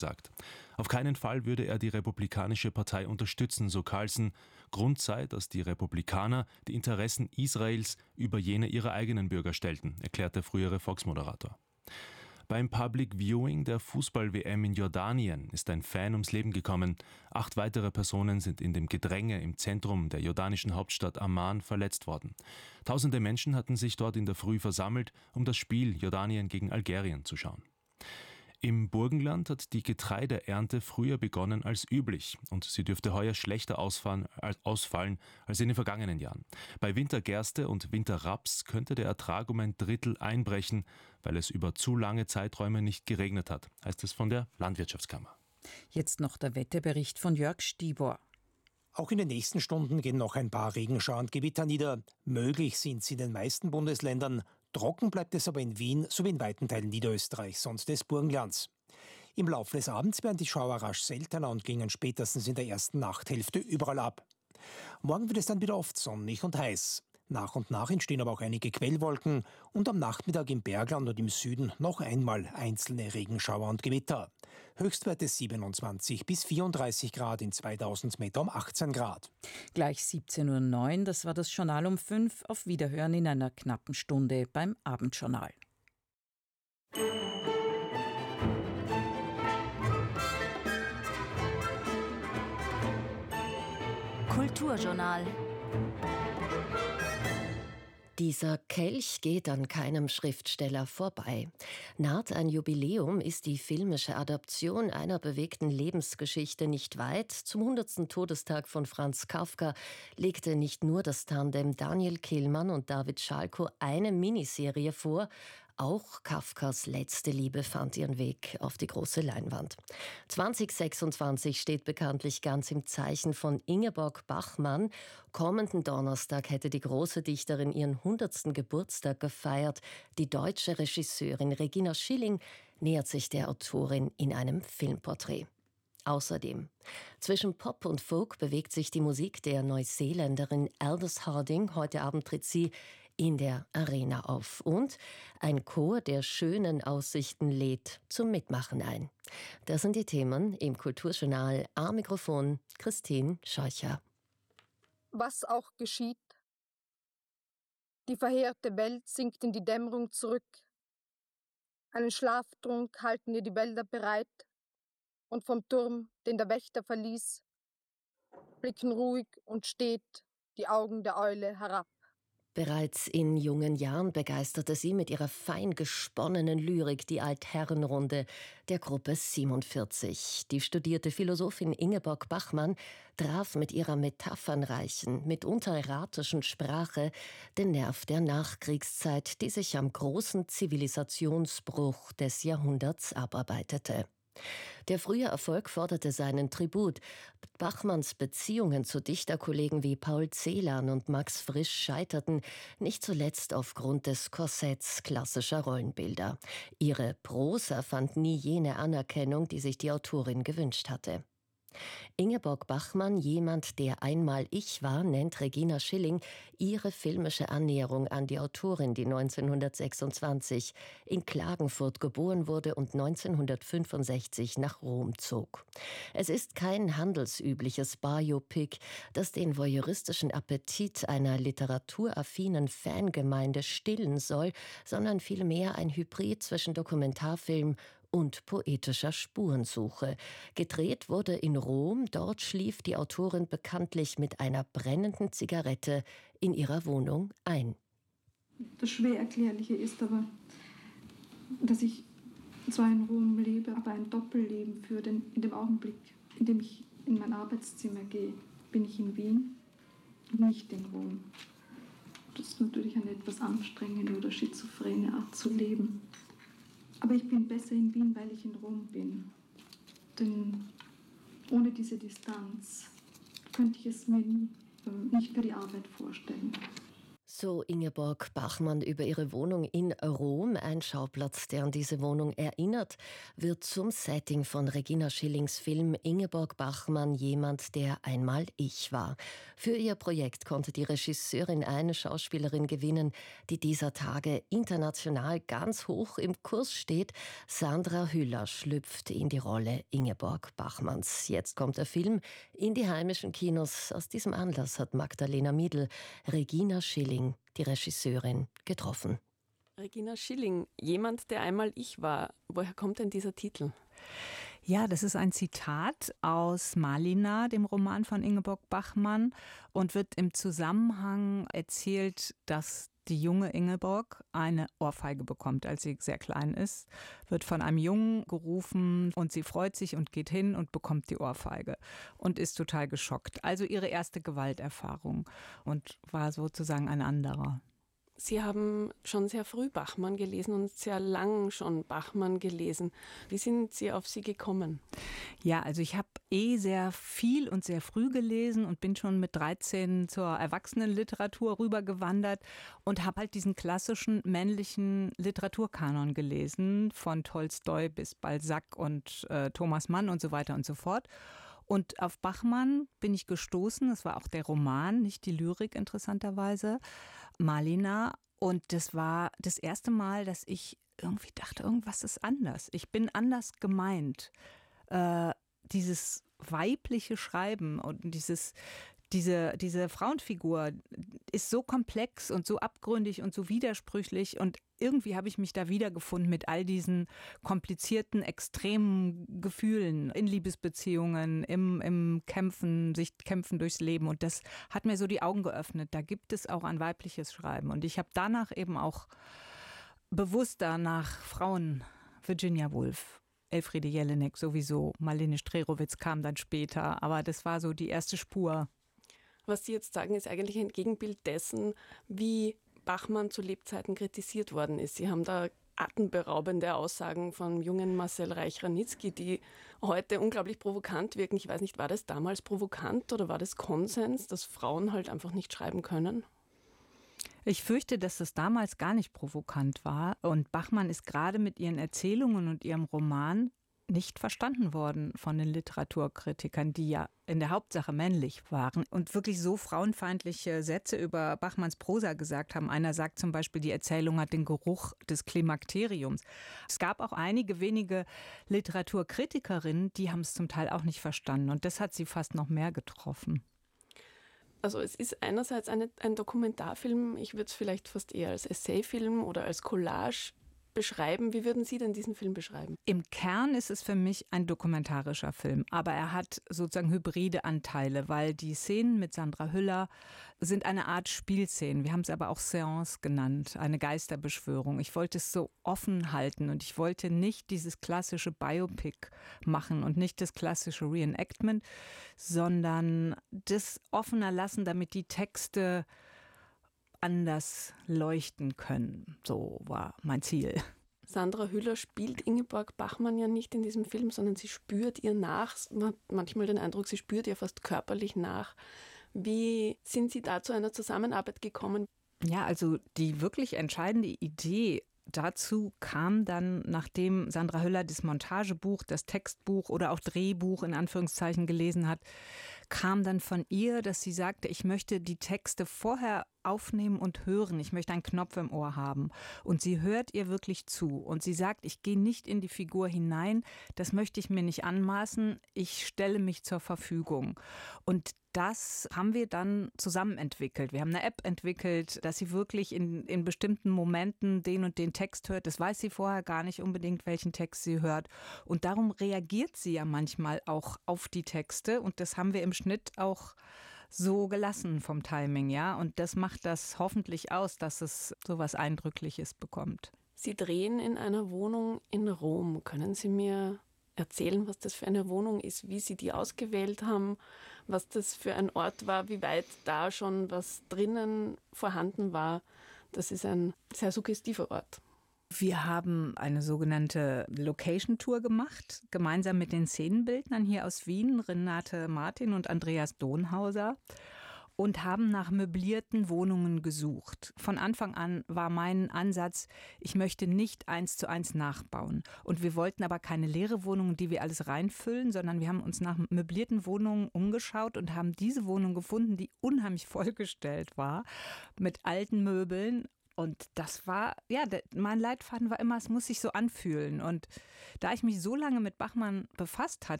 gesagt. Auf keinen Fall würde er die Republikanische Partei unterstützen, so Carlson. Grund sei, dass die Republikaner die Interessen Israels über jene ihrer eigenen Bürger stellten, erklärt der frühere Fox-Moderator. Beim Public Viewing der Fußball-WM in Jordanien ist ein Fan ums Leben gekommen. 8 weitere Personen sind in dem Gedränge im Zentrum der jordanischen Hauptstadt Amman verletzt worden. Tausende Menschen hatten sich dort in der Früh versammelt, um das Spiel Jordanien gegen Algerien zu schauen. Im Burgenland hat die Getreideernte früher begonnen als üblich und sie dürfte heuer schlechter ausfallen als in den vergangenen Jahren. Bei Wintergerste und Winterraps könnte der Ertrag um ein Drittel einbrechen, weil es über zu lange Zeiträume nicht geregnet hat, heißt es von der Landwirtschaftskammer. Jetzt noch der Wetterbericht von Jörg Stibor. Auch in den nächsten Stunden gehen noch ein paar Regenschauer und Gewitter nieder. Möglich sind sie in den meisten Bundesländern. Trocken bleibt es aber in Wien sowie in weiten Teilen Niederösterreichs und des Burgenlands. Im Laufe des Abends werden die Schauer rasch seltener und gingen spätestens in der ersten Nachthälfte überall ab. Morgen wird es dann wieder oft sonnig und heiß. Nach und nach entstehen aber auch einige Quellwolken und am Nachmittag im Bergland und im Süden noch einmal einzelne Regenschauer und Gewitter. Höchstwerte 27 bis 34 Grad, in 2000 Meter um 18 Grad. Gleich 17:09 Uhr, das war das Journal um 5. Auf Wiederhören in einer knappen Stunde beim Abendjournal. Kulturjournal. Dieser Kelch geht an keinem Schriftsteller vorbei. Naht ein Jubiläum ist die filmische Adaption einer bewegten Lebensgeschichte nicht weit. Zum 100. Todestag von Franz Kafka legte nicht nur das Tandem Daniel Kehlmann und David Schalko eine Miniserie vor, auch Kafkas letzte Liebe fand ihren Weg auf die große Leinwand. 2026 steht bekanntlich ganz im Zeichen von Ingeborg Bachmann. Kommenden Donnerstag hätte die große Dichterin ihren 100. Geburtstag gefeiert. Die deutsche Regisseurin Regina Schilling nähert sich der Autorin in einem Filmporträt. Außerdem, zwischen Pop und Folk bewegt sich die Musik der Neuseeländerin Aldous Harding. Heute Abend tritt sie in der Arena auf. Und ein Chor der schönen Aussichten lädt zum Mitmachen ein. Das sind die Themen im Kulturjournal. Am Mikrofon Christine Scheucher. Was auch geschieht. Die verheerte Welt sinkt in die Dämmerung zurück. Einen Schlaftrunk halten ihr die Wälder bereit. Und vom Turm, den der Wächter verließ, blicken ruhig und steht die Augen der Eule herab. Bereits in jungen Jahren begeisterte sie mit ihrer fein gesponnenen Lyrik die Altherrenrunde der Gruppe 47. Die studierte Philosophin Ingeborg Bachmann traf mit ihrer metaphernreichen, mitunter erratischen Sprache den Nerv der Nachkriegszeit, die sich am großen Zivilisationsbruch des Jahrhunderts abarbeitete. Der frühe Erfolg forderte seinen Tribut. Bachmanns Beziehungen zu Dichterkollegen wie Paul Celan und Max Frisch scheiterten, nicht zuletzt aufgrund des Korsetts klassischer Rollenbilder. Ihre Prosa fand nie jene Anerkennung, die sich die Autorin gewünscht hatte. Ingeborg Bachmann, jemand, der einmal ich war, nennt Regina Schilling ihre filmische Annäherung an die Autorin, die 1926 in Klagenfurt geboren wurde und 1965 nach Rom zog. Es ist kein handelsübliches Biopic, das den voyeuristischen Appetit einer literaturaffinen Fangemeinde stillen soll, sondern vielmehr ein Hybrid zwischen Dokumentarfilm und poetischer Spurensuche. Gedreht wurde in Rom, dort schlief die Autorin bekanntlich mit einer brennenden Zigarette in ihrer Wohnung ein. Das schwer Erklärliche ist aber, dass ich zwar in Rom lebe, aber ein Doppelleben führe, denn in dem Augenblick, in dem ich in mein Arbeitszimmer gehe, bin ich in Wien und nicht in Rom. Das ist natürlich eine etwas anstrengende oder schizophrene Art zu leben. Aber ich bin besser in Wien, weil ich in Rom bin. Denn ohne diese Distanz könnte ich es mir nicht für die Arbeit vorstellen. So Ingeborg Bachmann über ihre Wohnung in Rom. Ein Schauplatz, der an diese Wohnung erinnert, wird zum Setting von Regina Schillings Film Ingeborg Bachmann, jemand, der einmal ich war. Für ihr Projekt konnte die Regisseurin eine Schauspielerin gewinnen, die dieser Tage international ganz hoch im Kurs steht. Sandra Hüller schlüpft in die Rolle Ingeborg Bachmanns. Jetzt kommt der Film in die heimischen Kinos. Aus diesem Anlass hat Magdalena Miedl Regina Schilling, die Regisseurin, getroffen. Regina Schilling, jemand, der einmal ich war. Woher kommt denn dieser Titel? Ja, das ist ein Zitat aus Malina, dem Roman von Ingeborg Bachmann, und wird im Zusammenhang erzählt, dass die junge Ingeborg eine Ohrfeige bekommt, als sie sehr klein ist, wird von einem Jungen gerufen und sie freut sich und geht hin und bekommt die Ohrfeige und ist total geschockt. Also ihre erste Gewalterfahrung und war sozusagen ein anderer. Sie haben schon sehr früh Bachmann gelesen und sehr lang schon Bachmann gelesen. Wie sind Sie auf sie gekommen? Ja, also ich habe sehr viel und sehr früh gelesen und bin schon mit 13 zur Erwachsenenliteratur rübergewandert und habe halt diesen klassischen männlichen Literaturkanon gelesen, von Tolstoi bis Balzac und Thomas Mann und so weiter und so fort. Und auf Bachmann bin ich gestoßen, das war auch der Roman, nicht die Lyrik interessanterweise, Malina. Und das war das erste Mal, dass ich irgendwie dachte, irgendwas ist anders. Ich bin anders gemeint. Dieses weibliche Schreiben und diese Frauenfigur ist so komplex und so abgründig und so widersprüchlich und irgendwie habe ich mich da wiedergefunden mit all diesen komplizierten, extremen Gefühlen in Liebesbeziehungen, im Kämpfen, sich kämpfen durchs Leben und das hat mir so die Augen geöffnet. Da gibt es auch ein weibliches Schreiben und ich habe danach eben auch bewusster nach Frauen, Virginia Woolf, Elfriede Jelinek sowieso, Marlene Strerowitz kam dann später, aber das war so die erste Spur. Was Sie jetzt sagen, ist eigentlich ein Gegenbild dessen, wie Bachmann zu Lebzeiten kritisiert worden ist. Sie haben da atemberaubende Aussagen von jungen Marcel Reich-Ranitzky, die heute unglaublich provokant wirken. Ich weiß nicht, war das damals provokant oder war das Konsens, dass Frauen halt einfach nicht schreiben können? Ich fürchte, dass das damals gar nicht provokant war. Und Bachmann ist gerade mit ihren Erzählungen und ihrem Roman nicht verstanden worden von den Literaturkritikern, die ja in der Hauptsache männlich waren und wirklich so frauenfeindliche Sätze über Bachmanns Prosa gesagt haben. Einer sagt zum Beispiel, die Erzählung hat den Geruch des Klimakteriums. Es gab auch einige wenige Literaturkritikerinnen, die haben es zum Teil auch nicht verstanden und das hat sie fast noch mehr getroffen. Also es ist einerseits ein Dokumentarfilm, ich würde es vielleicht fast eher als Essayfilm oder als Collage beschreiben. Wie würden Sie denn diesen Film beschreiben? Im Kern ist es für mich ein dokumentarischer Film, aber er hat sozusagen hybride Anteile, weil die Szenen mit Sandra Hüller sind eine Art Spielszenen. Wir haben es aber auch Seance genannt, eine Geisterbeschwörung. Ich wollte es so offen halten und ich wollte nicht dieses klassische Biopic machen und nicht das klassische Reenactment, sondern das offener lassen, damit die Texte anders leuchten können. So war mein Ziel. Sandra Hüller spielt Ingeborg Bachmann ja nicht in diesem Film, sondern sie spürt ihr nach. Man hat manchmal den Eindruck, sie spürt ihr fast körperlich nach. Wie sind Sie da zu einer Zusammenarbeit gekommen? Ja, also die wirklich entscheidende Idee dazu kam dann, nachdem Sandra Hüller das Montagebuch, das Textbuch oder auch Drehbuch in Anführungszeichen gelesen hat, kam dann von ihr, dass sie sagte, ich möchte die Texte vorher aufnehmen und hören. Ich möchte einen Knopf im Ohr haben. Und sie hört ihr wirklich zu. Und sie sagt, ich gehe nicht in die Figur hinein. Das möchte ich mir nicht anmaßen. Ich stelle mich zur Verfügung. Und das haben wir dann zusammen entwickelt. Wir haben eine App entwickelt, dass sie wirklich in bestimmten Momenten den und den Text hört. Das weiß sie vorher gar nicht unbedingt, welchen Text sie hört. Und darum reagiert sie ja manchmal auch auf die Texte. Und das haben wir im Schnitt auch so gelassen vom Timing, ja. Und das macht das hoffentlich aus, dass es so was Eindrückliches bekommt. Sie drehen in einer Wohnung in Rom. Können Sie mir erzählen, was das für eine Wohnung ist, wie Sie die ausgewählt haben, was das für ein Ort war, wie weit da schon was drinnen vorhanden war? Das ist ein sehr suggestiver Ort. Wir haben eine sogenannte Location-Tour gemacht, gemeinsam mit den Szenenbildnern hier aus Wien, Renate Martin und Andreas Donhauser. und haben nach möblierten Wohnungen gesucht. Von Anfang an war mein Ansatz, ich möchte nicht 1:1 nachbauen. Und wir wollten aber keine leere Wohnung, die wir alles reinfüllen, sondern wir haben uns nach möblierten Wohnungen umgeschaut und haben diese Wohnung gefunden, die unheimlich vollgestellt war mit alten Möbeln. Und das war, mein Leitfaden war immer, es muss sich so anfühlen. Und da ich mich so lange mit Bachmann befasst hatte,